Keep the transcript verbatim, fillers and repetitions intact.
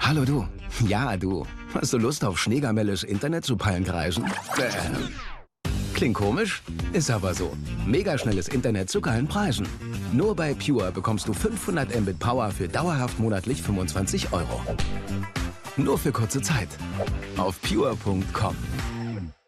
Hallo du. Ja, du. Hast du Lust auf schneegamelles Internet zu Palmkreisen? Bäh. Klingt komisch, ist aber so. Megaschnelles Internet zu geilen Preisen. Nur bei Pure bekommst du fünfhundert Mbit Power für dauerhaft monatlich fünfundzwanzig Euro. Nur für kurze Zeit. Auf pure punkt com.